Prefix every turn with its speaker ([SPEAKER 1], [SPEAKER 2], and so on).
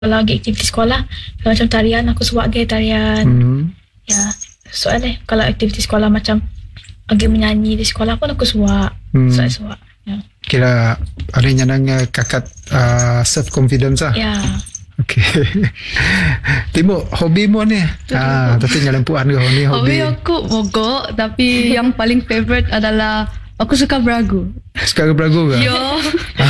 [SPEAKER 1] lagi aktiviti sekolah. Kalau macam tarian, aku suka lagi tarian. Ya, soalnya kalau aktiviti sekolah macam lagi menyanyi di sekolah pun aku suka. Suka. Ya.
[SPEAKER 2] Kira ada yang nyanang kakak self confidence lah.
[SPEAKER 1] Ya.
[SPEAKER 2] Okay. Timo, hobi mo ni? Tapi ngalampuan ke ni hobi?
[SPEAKER 3] Hobi aku mogok, tapi yang paling favorite adalah aku suka beragu.
[SPEAKER 2] Suka beragu ke?
[SPEAKER 3] Yo.